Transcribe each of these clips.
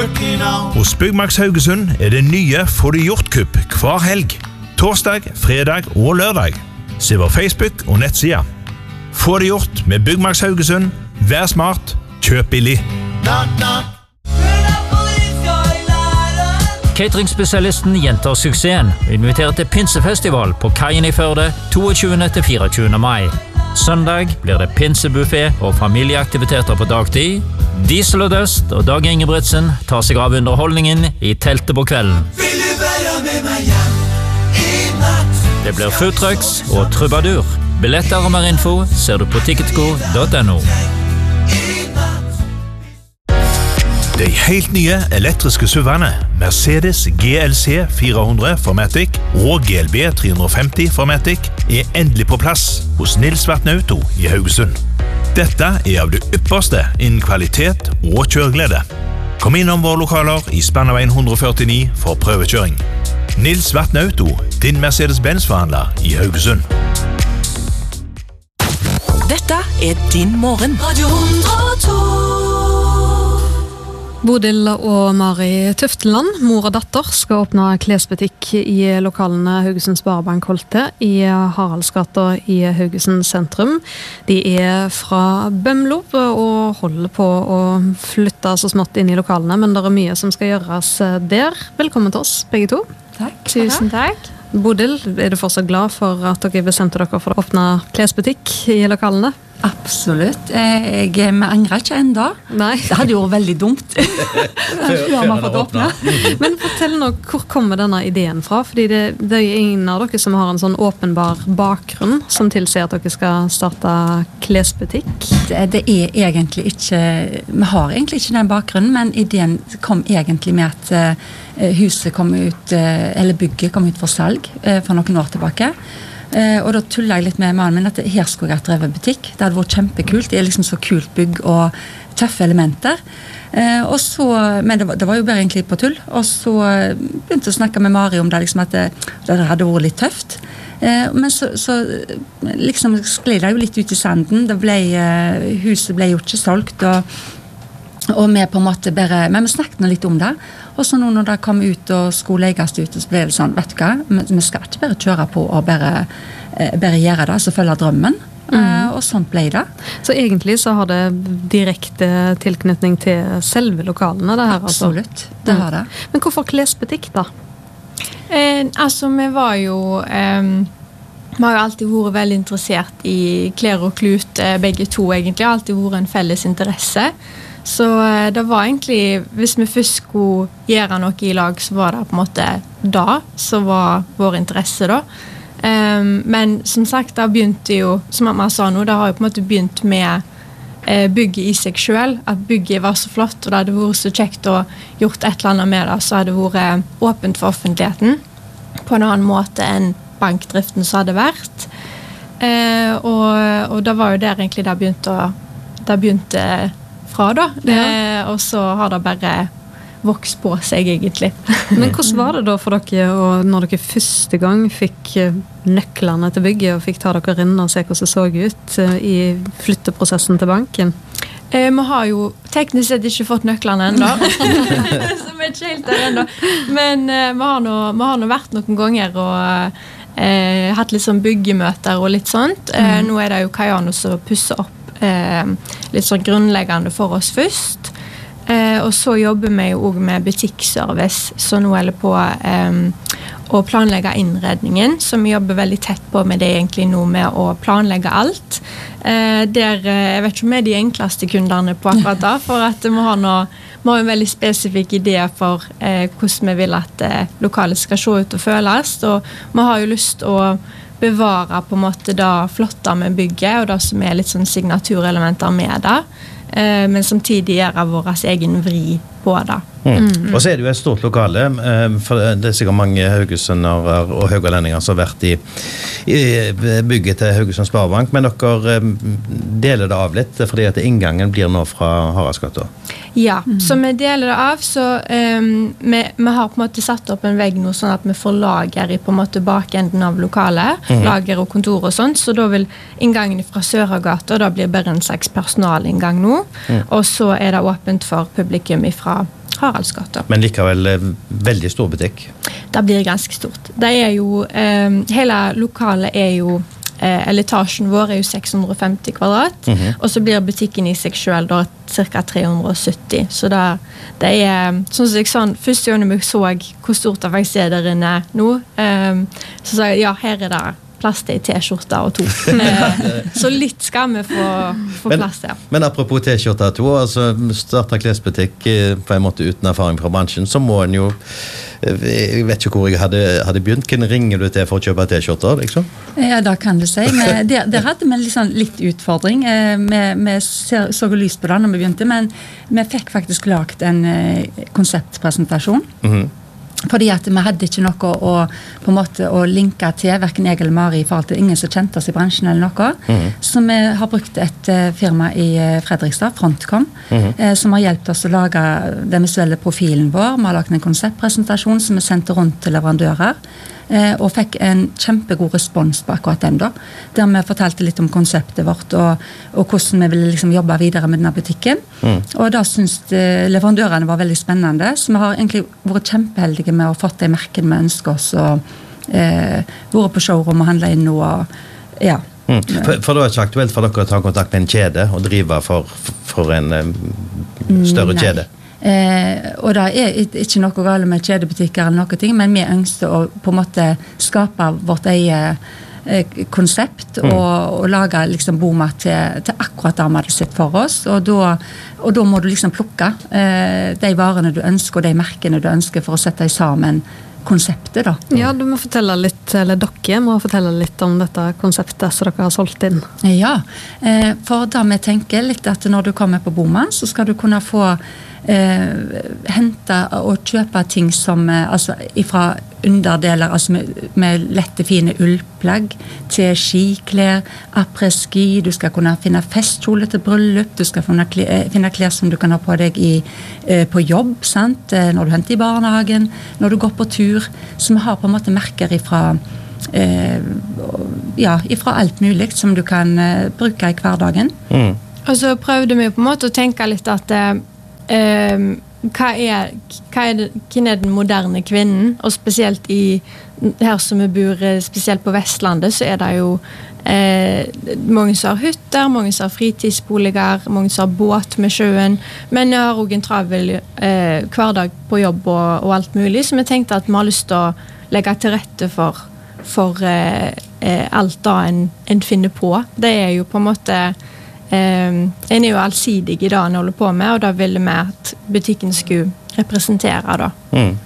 Hos Byggmax Haugesund det nye Få det gjort-kupp hver helg. Torsdag, fredag og lørdag. Se vår Facebook og nettsida. Få det gjort med Byggmax Haugesund. Vær smart, kjøp billig. Cateringspesialisten gjentar suksessen og inviterer til pinsefestival på Kaien i Førde 22. til 24. mai. Søndag blir det pinsebuffet og familieaktiviteter på dagtid. Diesel og Døst og Dag Ingebrigtsen tar seg av underholdningen i teltet på kvelden. Vil du være med meg hjem i natt? Det blir food trucks og trubadur. Billetter og mer info ser du på ticketco.no. De helt nye elektriske SUV-ene Mercedes GLC 400 Formatic og GLB 350 Formatic endelig på plass hos Nils Vatne Auto i Haugesund. Dette av det ypperste innen kvalitet og kjøreglede. Kom innom våre lokaler i Spanneveien 149 for prøvekjøring. Nils Vatne Auto, din Mercedes-Benz-forhandler i Haugesund. Dette din morgen. Radio 102. Bodil og Mari Tufteland, mor og datter, skal åpne klesbutikk i lokalene Haugesund Sparebank Holte i Haraldsgata i Haugesund sentrum. De fra Bømlo og holder på å flytte så smått inn i lokalene, men det mye som skal gjøres der. Velkommen til oss, begge to. Takk. Tusen takk. Bodil, du fortsatt glad for at dere bestemte dere for å åpne klesbutikk i lokalene? Absolutt. Vi angrer ikke enda. Nei. Det hadde jo vært veldig dumt. Før man fått åpne. Men fortell nå, hvor kommer denne ideen fra? Fordi det ingen av dere som har en sånn åpenbar bakgrunn som tilsier at dere skal starte klesbutikk. Det egentlig ikke, vi har egentlig ikke den bakgrunnen, men ideen kom egentlig med at huset kom ut, eller bygget kom ut for salg for noen år tilbake. Og da tullet jeg litt med mannen min at her skulle jeg drevet butikk. Det hadde vært kjempekult. Det liksom så kult bygg og tøffe elementer. Og så, men det var jo bare egentlig på tull. Og så begynte jeg å snakke med Mari om det, liksom at det hadde vært litt tøft. Men så liksom skled det jo litt ut i sanden. Huset ble jo ikke solgt, og vi på en måte bare, men vi snakket litt om det. Og så nå når det kom ut og skulle legges ut, så ble det sånn, vet du hva, vi skal ikke bare kjøre på og bare gjøre det, så følge drømmen. Og sånt ble det. Så egentlig så har det direkte tilknytning til selve lokalene, det her altså? Absolutt, det har det. Men hvorfor klesbutikk da? Altså, vi har jo alltid vært veldig interessert i klær og klut, begge to egentlig, har alltid vært en felles interesse. Så det var egentlig, hvis vi først skulle gjøre noe i lag, så var det på en måte da, så var vår interesse da. Men som sagt, det begynte jo, som mamma sa nå, det har jo på en måte begynt med bygget i seg selv, at bygget var så flott, og det hadde vært så kjekt å gjort et eller annet med det, så hadde det vært åpent for offentligheten, på en annen måte enn bankdriften så hadde vært. Og det var jo der egentlig det begynte fra da, og så har det bare vokst på seg egentlig. Men hvordan var det da for dere, når dere første gang fikk nøklene til bygget, og fikk ta dere inn og se hvordan det så ut i flytteprosessen til banken? Vi har jo teknisk sett ikke fått nøklene enda, så vi ikke helt der enda. Men vi har nå vært noen ganger og hatt litt sånn byggemøter og litt sånt. Nå det jo Kajano som pusser opp litt sånn grunnleggende for oss først. Og så jobber vi jo også med butikkservice, så nå det på å planlegge innredningen, så vi jobber veldig tett på med det egentlig nå med å planlegge alt. Jeg vet ikke om de enkleste kundene på akkurat da, for at vi har en veldig spesifikk idé for hvordan vi vil at lokalet skal se ut og føles, og vi har jo lyst å bevare på en måte det flotte med bygget, og det som litt sånn signaturelementer med det, men samtidig gjøre vår egen vri på det. Og så det jo et stort lokale, for det sikkert mange haugesundere og haugalendinger som har vært i bygget til Haugesund Sparebank, men dere deler det av litt, fordi at inngangen blir nå fra Haraldsgata. Ja, så vi deler det av, så vi har på en måte satt opp en vegg nå, sånn at vi får lager i på en måte bakenden av lokalet, lager og kontor og sånt, så da vil inngangen fra Søragata, da blir bare en slags personalinngang nå, og så det åpent for publikum fra Haraldsgata. Men likevel veldig stor butikk. Det blir ganske stort. Det jo, hele lokalet jo eller etasjen vår jo 650 kvadrat, og så blir butikken I seg selv da cirka 370. Så det sånn som jeg sa, første gangen jeg så hvor stort det faktisk der inne nå, så sa jeg, ja, her det plass til T-skjorte og 2. Så litt skal vi få plass til. Men apropos T-skjorte og 2, altså starte klesbutikk på en måte uten erfaring fra bransjen, så må en jo, jeg vet ikke hvor jeg hadde begynt, hvem ringer du til for å kjøpe T-skjorter, liksom? Ja, det kan du si. Der hadde vi liksom litt utfordring. Vi så lyst på det når vi begynte, men vi fikk faktisk lagt en konseptpresentasjon. Fordi at vi hadde ikke noe på en måte å linke til, hverken jeg eller Mari, I forhold til ingen som kjente oss I bransjen eller noe. Så vi har brukt et firma I Fredrikstad, Frontcom, som har hjulpet oss å lage den visuelle profilen vår. Vi har lagt en konseptpresentasjon som vi sendte rundt til leverandører, og fikk en kjempegod respons på akkurat den da, der vi fortalte litt om konseptet vårt og hvordan vi ville liksom jobbe videre med denne butikken. Og da synes leverandørene var veldig spennende, så vi har egentlig vært kjempeheldige med å ha fått de merkene vi ønsker oss og vært på showroom og handle inn noe, ja. For det ikke aktuelt for dere å ta kontakt med en kjede og drive for en større kjede? Og det ikke noe gale med kjedebutikker eller noe ting, men vi ønsker å på en måte skape vårt eget konsept og lage liksom boma til akkurat det vi hadde sett for oss, og da må du liksom plukke de varene du ønsker og de merkene du ønsker for å sette sammen konseptet da. Ja, du må fortelle litt, eller dere må fortelle litt om dette konseptet som dere har solgt inn. Ja, for da vi tenker litt at når du kommer på boma, så skal du kunne få hente og kjøpe ting som altså ifra underdeler, altså med lette fine ullplagg til skiklær, après-ski, du skal kunne finne festkjole til bryllup, du skal finne klær som du kan ha på deg på jobb, sant? Når du henter I barnehagen, når du går på tur, så vi har på en måte merker ifra ifra alt mulig som du kan bruke I hverdagen. Og så prøvde vi på en måte å tenke litt at hvem den moderne kvinnen, og spesielt her som vi bor spesielt på Vestlandet, så det jo mange som har hytter, mange som har fritidsboliger, mange som har båt med sjøen, men jeg har også en travel hverdag på jobb og alt mulig, så vi tenkte at vi har lyst til å legge til rette for alt da en finner på. Det jo på en måte en jo allsidig I det han holder på med, og da ville vi at butikken skulle representere da.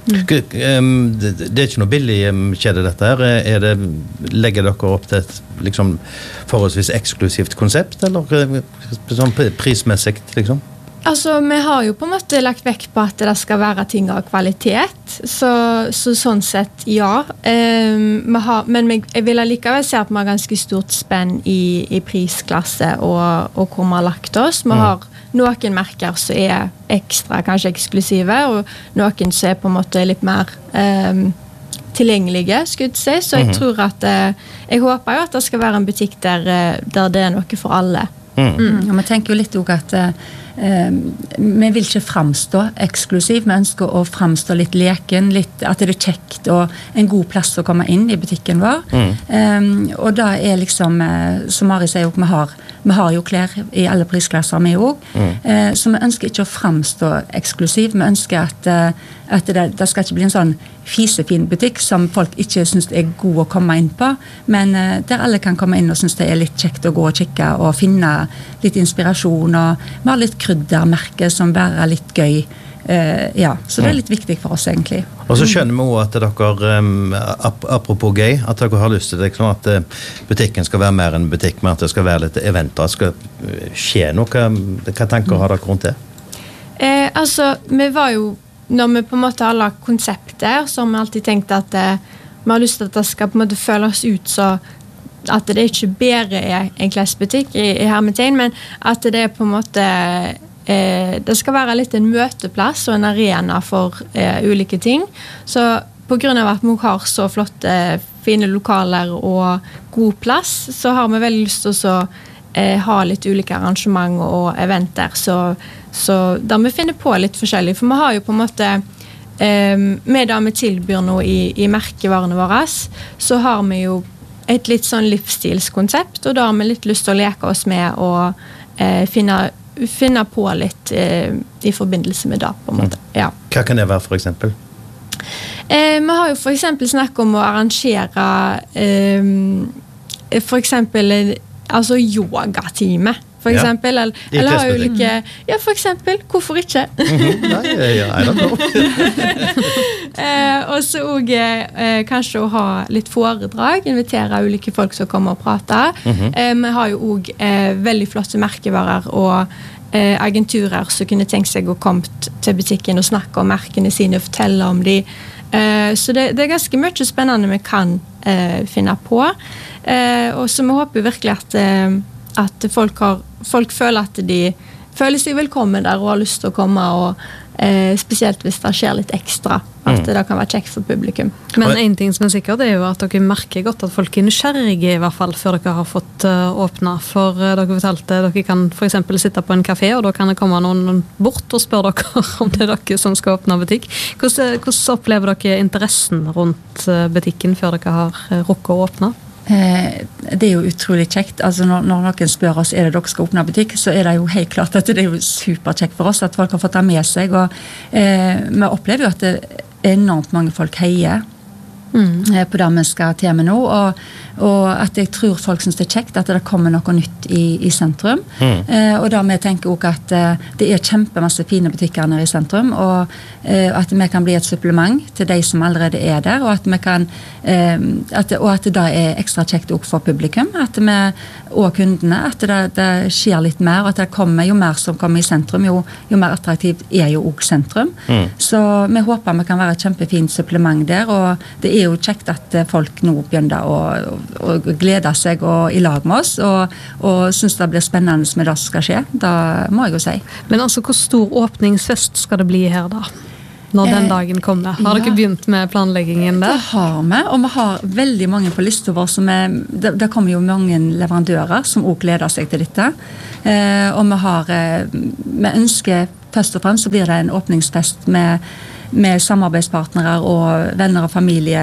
Det ikke noe billig kjede dette her. Legger dere opp til et liksom, forholdsvis eksklusivt konsept, eller sånn prismessig, liksom? Altså, vi har jo på en måte lagt vekt på at det skal være ting av kvalitet, så sånn sett, ja. Men jeg vil likevel si at vi har ganske stort spenn I prisklasse og hvor vi har lagt oss. Vi har noen merker som ekstra, kanskje eksklusive, og noen som på en måte litt mer tilgjengelige, skulle jeg si. Så jeg tror at, jeg håper jo at det skal være en butikk der det noe for alle. Og vi tenker jo litt også at vi vil ikke framstå eksklusiv, vi ønsker å framstå litt leken, at det kjekt og en god plass å komme inn I butikken vår. Og da liksom, som Mari sier, vi har jo klær I alle prisklasser vi også, så vi ønsker ikke å framstå eksklusiv, vi ønsker at det skal ikke bli en sånn fisefin butikk som folk ikke synes god å komme inn på, men der alle kan komme inn og synes det litt kjekt å gå og kikke og finne litt inspirasjon, og vi har litt kryddermerke som være litt gøy. Så det litt viktig for oss egentlig. Og så skjønner vi også at dere, apropos gøy, at dere har lyst til det, sånn at butikken skal være mer enn butikk, men at det skal være litt eventer, skal skje noe. Hva tanker har dere rundt det? Altså, vi var jo, når vi på en måte har lagt konsepter, så har vi alltid tenkt at vi har lyst til at det skal på en måte føles ut så at det ikke bare en klesbutikk I hermetegn, men at det på en måte det skal være litt en møteplass og en arena for ulike ting. Så på grunn av at vi har så flotte, fine lokaler og god plass, så har vi veldig lyst til å ha litt ulike arrangement og eventer, så der vi finner på litt forskjellig, for vi har jo på en måte med det vi tilbyr nå i merkevarene våre, så har vi jo et litt sånn livsstilskonsept, og da har vi litt lyst til å leke oss med å finne på litt i forbindelse med det, på en måte. Ja. Hva kan det være for eksempel? Vi har jo for eksempel snakket om å arrangere for eksempel altså yogatime for eksempel, eller har jo like for eksempel, hvorfor ikke? I don't know. Og så også kanskje å ha litt foredrag, invitere ulike folk som kommer og prater. Vi har jo også veldig flotte merkevarer og agenturer som kunne tenkt seg å komme til butikken og snakke om merkene sine og fortelle om de. Så det ganske mye spennende vi kan finne på. Og så vi håper virkelig at folk føler at de føler seg velkommen der og har lyst til å komme, og spesielt hvis det skjer litt ekstra, at det kan være kjekt for publikum. Men en ting som sikkert er jo at dere merker godt at folk nysgjerrige i hvert fall før dere har fått åpnet, for dere fortalte dere kan for eksempel sitte på en kafé, og da kan det komme noen bort og spørre dere om det dere som skal åpne butikk. Hvordan opplever dere interessen rundt butikken før dere har rukket å åpne? Det jo utrolig kjekt. Altså når noen spør oss, det dere skal åpne butikk, så det jo helt klart at det jo superkjekt for oss at folk har fått det med seg, og vi opplever jo at det enormt mange folk heier på det vi skal til med nå, og at jeg tror folk synes det kjekt at det kommer noe nytt i sentrum, og da vi tenker også at det kjempemasse fine butikker nede i sentrum, og at vi kan bli et supplement til de som allerede der, og at vi kan og at det ekstra kjekt også for publikum, at vi og kundene, at det skjer litt mer, og at det kommer, jo mer som kommer i sentrum, jo mer attraktivt jo også sentrum. Så vi håper vi kan være et kjempefint supplement der, og det jo kjekt at folk nå begynner å glede seg og i lag med oss, og synes det blir spennende med det som skal skje. Da må jeg jo si. Men altså, hvor stor åpningsfest skal det bli her da? Når den dagen kommer? Har dere begynt med planleggingen der? Det har vi, og vi har veldig mange på listen vår som det kommer jo mange leverandører som også gleder seg til dette. Og vi ønsker først og fremst så blir det en åpningsfest med samarbeidspartnere og venner og familie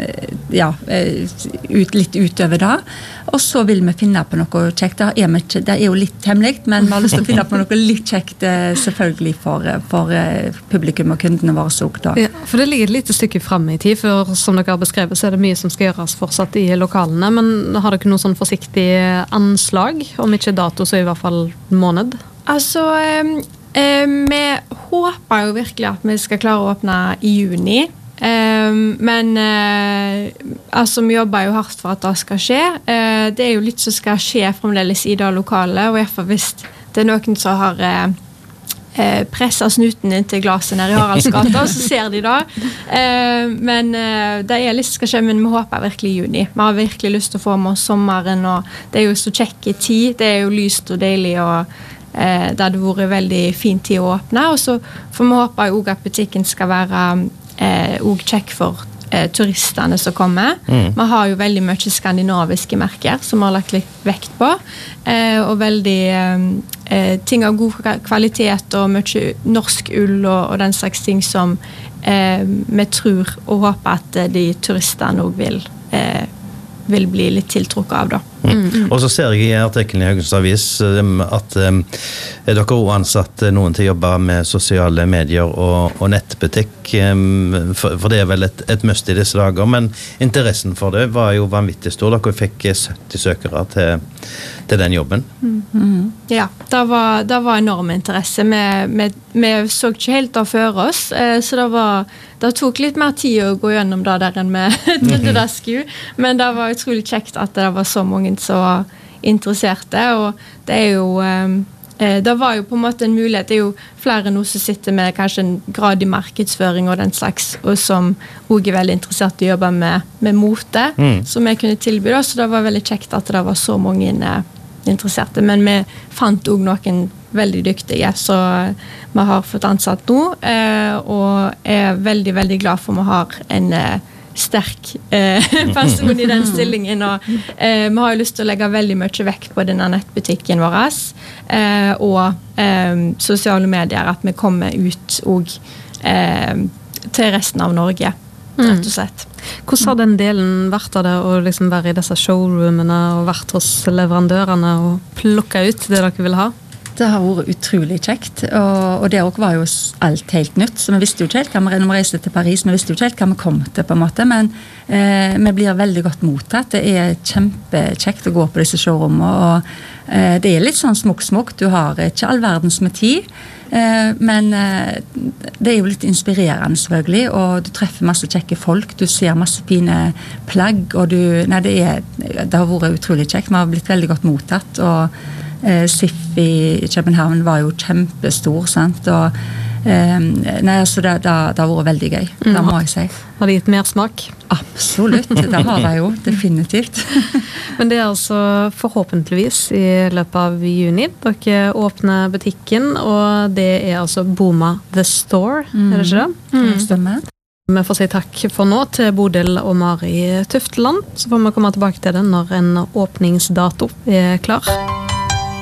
litt utover det. Og så vil vi finne på noe kjekt. Det jo litt hemmelig, men vi har lyst til å finne på noe litt kjekt selvfølgelig for publikum og kundene våre også da. Ja, for det ligger et lite stykke frem i tid, for som dere har beskrevet så det mye som skal gjøres fortsatt i lokalene, men har dere noe sånn forsiktig anslag? Om ikke dato, så i hvert fall måned? Altså, vi håper jo virkelig at vi skal klare å åpne i juni, men altså vi jobber jo hardt for at det skal skje. Det jo litt som skal skje fremdeles i det lokale, og i hvert fall hvis det noen som har presset snuten inn til glaset nede i Haraldsgata, så ser de da. Men det litt skal skje, men vi håper virkelig i juni. Vi har virkelig lyst til å få med oss sommeren, og det jo så kjekk i tid, det jo lyst og deilig, og det hadde vært veldig fin tid å åpne, og så får vi håpe jo at butikken skal være kjekk for turistene som kommer. Vi har jo veldig mye skandinaviske merker som vi har lagt litt vekt på, og veldig ting av god kvalitet og mye norsk ull og den slags ting som vi tror og håper at de turistene også vil bli litt tiltrukket av da. Og så ser jeg i artikkelen i Haugesunds Avis at dere også ansatt noen til å jobbe med sosiale medier og nettbutikk, for det vel et must i disse dager, men interessen for det var jo vanvittig stor. Dere fikk 70 søkere til den jobben. Ja, det var enorm interesse. Vi så ikke helt da før oss, så det tok litt mer tid å gå gjennom det der enn vi trodde det skulle, men det var utrolig kjekt at det var så mange som var interesserte, og det var jo på en måte en mulighet. Det jo flere nå som sitter med kanskje en grad i markedsføring og den slags, og som også veldig interessert i å jobbe med mote, som jeg kunne tilby da, så det var veldig kjekt at det var så mange interesserte, men vi fant også noen veldig dyktige, så vi har fått ansatt nå, og veldig, veldig glad for at vi har en sterk person i den stillingen, og vi har jo lyst til å legge veldig mye vekk på denne nettbutikken vår, og sosiale medier, at vi kommer ut og til resten av Norge, rett og slett. Hvordan har den delen vært av det å liksom være i disse showroomene og vært hos leverandørene og plukke ut det dere vil ha? Det har vært utrolig kjekt, og det også var jo alt helt nytt, så vi visste jo ikke helt hva vi reiste til Paris, vi visste jo ikke helt hva vi kom til på en måte, men vi blir veldig godt mottatt. Det er kjempekjekt å gå på disse showroomene, og det er litt sånn smukk, du har ikke all verdens med tid, men det er jo litt inspirerende selvfølgelig, og du treffer masse kjekke folk, du ser masse fine plagg, og det har vært utrolig kjekt. Vi har blitt veldig godt mottatt, og SIF i København var jo kjempestor, sant? Og så det har vært veldig gøy, det må jeg si. Har det gitt mer smak? Absolutt, det har det jo, definitivt. Men det er altså forhåpentligvis i løpet av juni dere åpner butikken, og det er altså Boma The Store, er det ikke det? Det stemmer. Vi får si takk for nå til Bodil og Mari Tufteland, så får vi komme tilbake til det når en åpningsdato er klar.